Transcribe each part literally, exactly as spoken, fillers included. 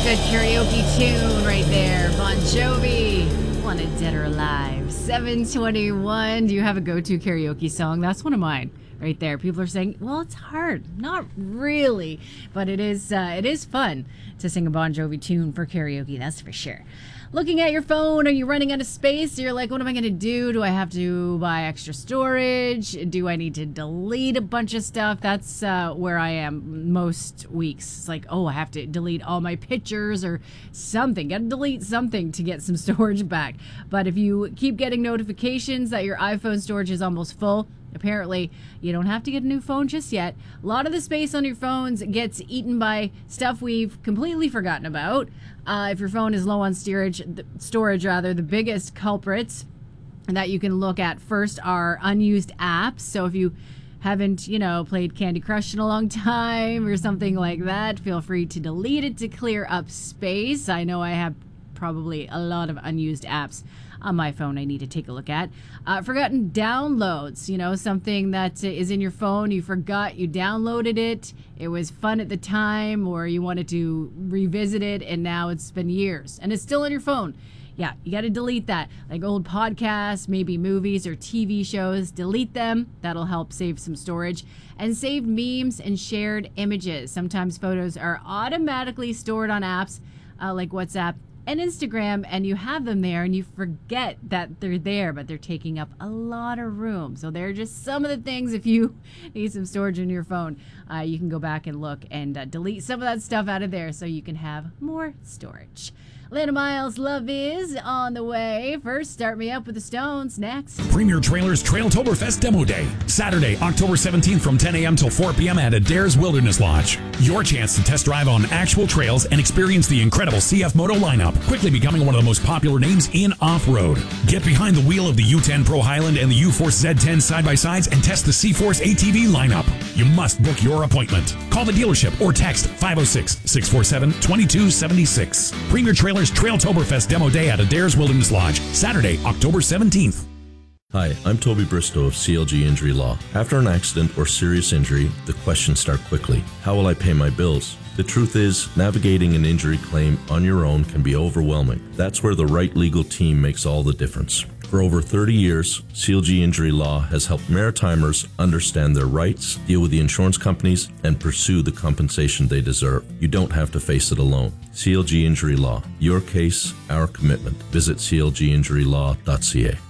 Good karaoke tune right there. Bon Jovi, Wanted Dead or Alive. seven twenty-one. Do you have a go-to karaoke song? That's one of mine right there. People are saying, well, it's hard. Not really. But it is, uh, it is fun to sing a Bon Jovi tune for karaoke. That's for sure. Looking at your phone, are you running out of space? You're like, what am I going to do? Do I have to buy extra storage? Do I need to delete a bunch of stuff? That's uh, where I am most weeks. It's like, oh, I have to delete all my pictures or something. Got to delete something to get some storage back. But if you keep getting notifications that your iPhone storage is almost full, apparently, you don't have to get a new phone just yet. A lot of the space on your phones gets eaten by stuff we've completely forgotten about. Uh, if your phone is low on storage, storage rather, the biggest culprits that you can look at first are unused apps. So if you haven't, you know, played Candy Crush in a long time or something like that, feel free to delete it to clear up space. I know I have probably a lot of unused apps on my phone I need to take a look at. Uh, forgotten downloads, you know, something that is in your phone, you forgot you downloaded it, it was fun at the time, or you wanted to revisit it, and now it's been years, and it's still on your phone. Yeah, you got to delete that. Like old podcasts, maybe movies or T V shows, delete them. That'll help save some storage. And saved memes and shared images. Sometimes photos are automatically stored on apps uh, like WhatsApp and Instagram, and you have them there and you forget that they're there, but they're taking up a lot of room. So they're just some of the things. If you need some storage in your phone, uh, you can go back and look and uh, delete some of that stuff out of there so you can have more storage. Lana Miles, Love Is on the way. First, Start Me Up with the Stones. Next. Premier Trailers Trailtoberfest Demo Day. Saturday, October seventeenth from ten a.m. till four p.m. at Adair's Wilderness Lodge. Your chance to test drive on actual trails and experience the incredible C F Moto lineup, quickly becoming one of the most popular names in off-road. Get behind the wheel of the U ten Pro Highland and the U-Force Z ten side-by-sides and test the C-Force A T V lineup. You must book your appointment. Call the dealership or text five oh six, six four seven, two two seven six. Premier Trailers Trailtoberfest Demo Day at Adair's Wilderness Lodge, Saturday, October seventeenth. Hi, I'm Toby Bristow of C L G Injury Law. After an accident or serious injury, the questions start quickly. How will I pay my bills? The truth is, navigating an injury claim on your own can be overwhelming. That's where the right legal team makes all the difference. For over thirty years, C L G Injury Law has helped Maritimers understand their rights, deal with the insurance companies, and pursue the compensation they deserve. You don't have to face it alone. C L G Injury Law. Your case, our commitment. Visit c l g injury law dot c a.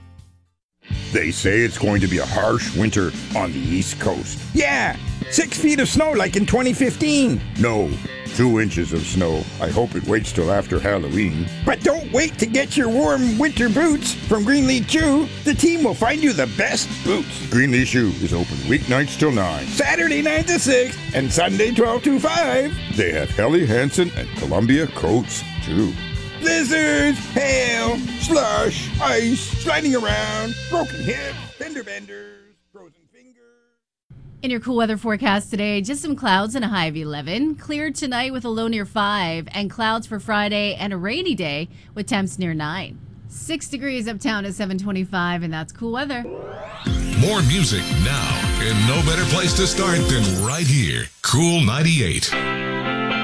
They say it's going to be a harsh winter on the East Coast. Yeah, six feet of snow like in twenty fifteen. No, two inches of snow. I hope it waits till after Halloween. But don't wait to get your warm winter boots from Greenleaf Shoe. The team will find you the best boots. Greenleaf Shoe is open weeknights till nine, Saturday nine to six, and Sunday twelve to five. They have Helly Hansen and Columbia coats too. Blizzards, hail, slush, ice, sliding around, broken hips, fender benders, frozen fingers. In your cool weather forecast today, just some clouds and a high of eleven. Clear tonight with a low near five, and clouds for Friday and a rainy day with temps near nine. Six degrees uptown at seven twenty-five, and that's cool weather. More music now, and no better place to start than right here. Cool ninety-eight.